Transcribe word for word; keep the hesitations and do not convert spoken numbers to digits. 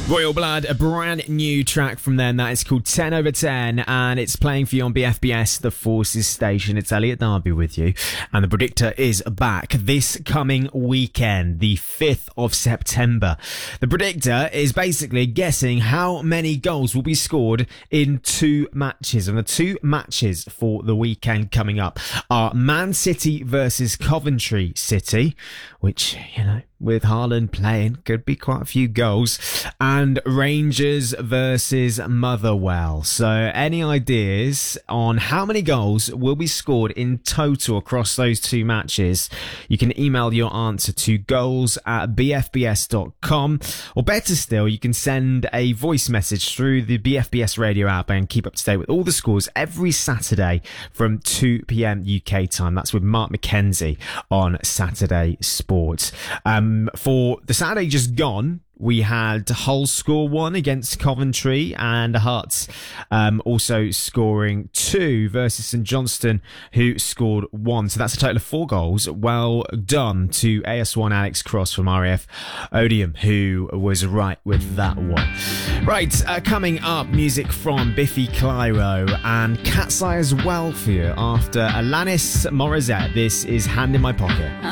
Royal Blood, a brand new track from them that is called ten over ten, and it's playing for you on B F B S, the Forces station. It's Elliot Darby with you, and the Predictor is back this coming weekend, the fifth of September. The Predictor is basically guessing how many goals will be scored in two matches, and the two matches for the weekend coming up are Man City versus Coventry City, which, you know, with Haaland playing, could be quite a few goals, and Rangers versus Motherwell. So any ideas on how many goals will be scored in total across those two matches? You can email your answer to goals at b f b s dot com, or better still, you can send a voice message through the B F B S radio app and keep up to date with all the scores every Saturday from two p.m. U K time. That's with Mark McKenzie on Saturday Sports. Um, for the Saturday just gone, we had Hull score one against Coventry, and Hearts um, also scoring two versus St Johnstone, who scored one. So that's a total of four goals. Well done to A S one Alex Cross from R A F Odium, who was right with that one. Right, uh, coming up, music from Biffy Clyro and Cat's Eye as well for you after Alanis Morissette. This is Hand in My Pocket.